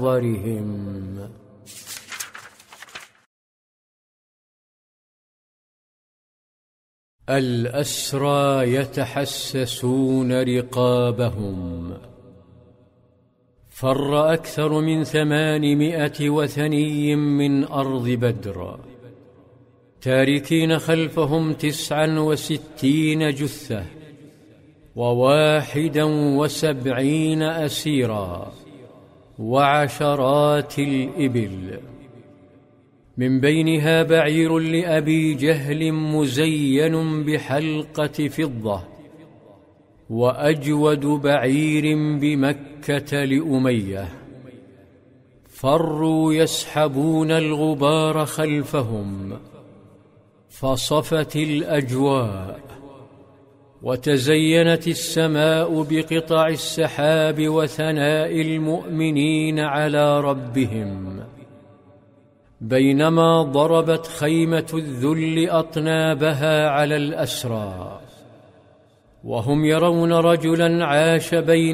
نظرهم. الأسرى يتحسسون رقابهم. فر أكثر من 800 وثني من أرض بدر، تاركين خلفهم 69 جثة و71 أسيرا وعشرات الإبل، من بينها بعير لأبي جهل مزين بحلقة فضة، وأجود بعير بمكة لأمية. فروا يسحبون الغبار خلفهم، فصفت الأجواء، وتزينت السماء بقطع السحاب وثناء المؤمنين على ربهم، بينما ضربت خيمة الذل أطنابها على الأسرى، وهم يرون رجلا عاش بين